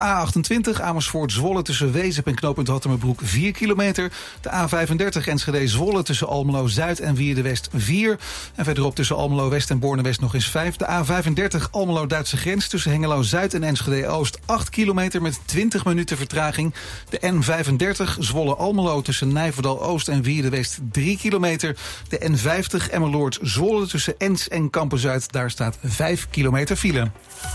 A28 Amersfoort-Zwolle tussen Wezep en knooppunt Hattemerbroek 4 kilometer. De A35 Enschede-Zwolle tussen Almelo-Zuid en Wierde-West 4. En verderop tussen Almelo-West en Borne-West nog eens 5. De A35 Almelo-Duitse grens tussen Hengelo-Zuid en Enschede-Oost 8 kilometer met 20 minuten vertraging. De N35 Zwolle-Almelo tussen Nijverdal-Oost en Wierde-West 3 kilometer. De N50 Emmeloord-Zwolle tussen Ens en Kampen-Zuid. Daar staat 5 kilometer file.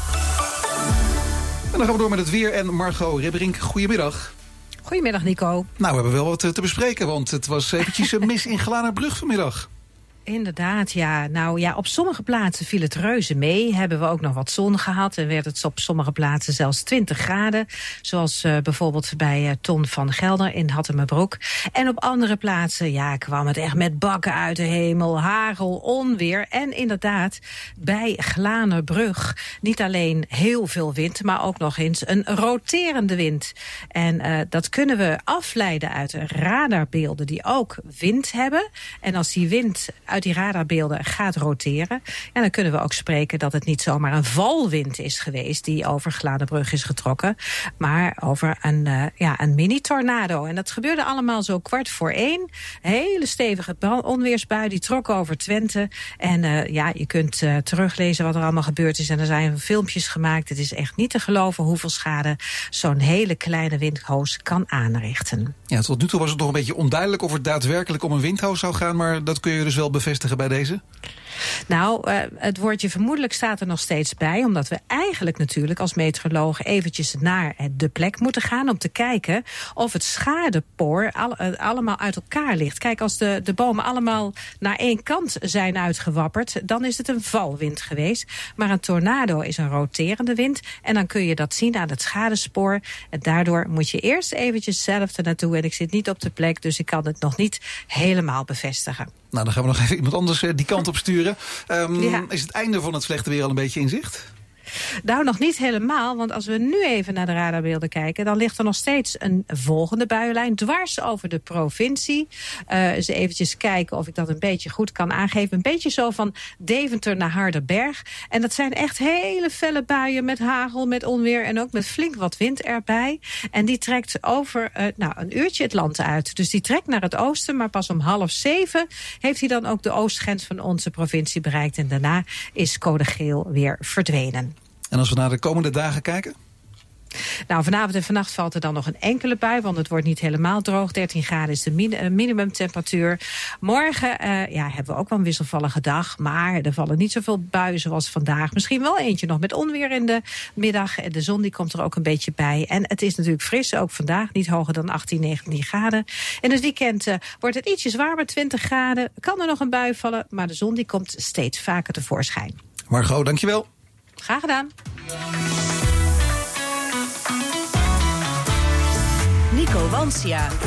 En dan gaan we door met het weer en Margot Ribberink. Goedemiddag. Goedemiddag, Nico. Nou, we hebben wel wat te bespreken, want het was eventjes een mis in Glanerbrug vanmiddag. Inderdaad, ja. Nou ja, op sommige plaatsen viel het reuze mee. Hebben we ook nog wat zon gehad en werd het op sommige plaatsen zelfs 20 graden. Zoals bijvoorbeeld bij Ton van Gelder in Hattemerbroek. En op andere plaatsen, ja, kwam het echt met bakken uit de hemel. Hagel, onweer en inderdaad bij Glanerbrug niet alleen heel veel wind, maar ook nog eens een roterende wind. En dat kunnen we afleiden uit radarbeelden die ook wind hebben. En als die wind uit die radarbeelden gaat roteren, en dan kunnen we ook spreken dat het niet zomaar een valwind is geweest die over Glanerbrug is getrokken, maar over een mini-tornado. En dat gebeurde allemaal zo 1:15. Een hele stevige onweersbui die trok over Twente. En je kunt teruglezen wat er allemaal gebeurd is. En er zijn filmpjes gemaakt. Het is echt niet te geloven hoeveel schade zo'n hele kleine windhoos kan aanrichten. Ja, tot nu toe was het nog een beetje onduidelijk of het daadwerkelijk om een windhoos zou gaan, maar dat kun je dus wel bevestigen bij deze? Nou, het woordje vermoedelijk staat er nog steeds bij, omdat we eigenlijk natuurlijk als meteorologen eventjes naar de plek moeten gaan om te kijken of het schadepoor allemaal uit elkaar ligt. Kijk, als de bomen allemaal naar één kant zijn uitgewapperd, dan is het een valwind geweest. Maar een tornado is een roterende wind en dan kun je dat zien aan het schadespoor. En daardoor moet je eerst eventjes zelf er naartoe. En ik zit niet op de plek, dus ik kan het nog niet helemaal bevestigen. Nou, dan gaan we nog even iemand anders die kant op sturen. Is het einde van het slechte weer al een beetje in zicht? Nou, nog niet helemaal, want als we nu even naar de radarbeelden kijken, dan ligt er nog steeds een volgende buienlijn dwars over de provincie. Eens eventjes kijken of ik dat een beetje goed kan aangeven. Een beetje zo van Deventer naar Harderberg. En dat zijn echt hele felle buien met hagel, met onweer en ook met flink wat wind erbij. En die trekt over een uurtje het land uit. Dus die trekt naar het oosten, maar pas om 6:30 heeft hij dan ook de oostgrens van onze provincie bereikt. En daarna is code geel weer verdwenen. En als we naar de komende dagen kijken? Nou, vanavond en vannacht valt er dan nog een enkele bui, want het wordt niet helemaal droog. 13 graden is de minimumtemperatuur. Morgen hebben we ook wel een wisselvallige dag, maar er vallen niet zoveel buien zoals vandaag. Misschien wel eentje nog met onweer in de middag. En de zon die komt er ook een beetje bij. En het is natuurlijk fris, ook vandaag, niet hoger dan 18, 19 graden. In het weekend wordt het ietsjes warmer, 20 graden. Kan er nog een bui vallen, maar de zon die komt steeds vaker tevoorschijn. Margot, dankjewel. Graag gedaan. Nico Wansia.